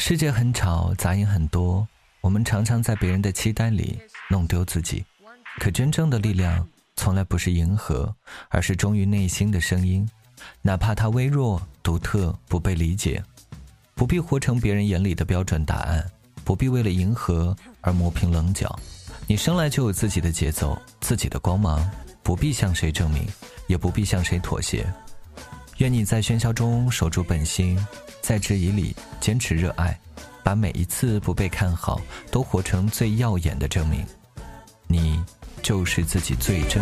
世界很吵，杂音很多，我们常常在别人的期待里弄丢自己。可真正的力量从来不是迎合，而是忠于内心的声音，哪怕它微弱、独特、不被理解。不必活成别人眼里的标准答案，不必为了迎合而磨平棱角。你生来就有自己的节奏，自己的光芒，不必向谁证明，也不必向谁妥协。愿你在喧嚣中守住本心，在质疑里坚持热爱，把每一次不被看好都活成最耀眼的证明。你就是自己最真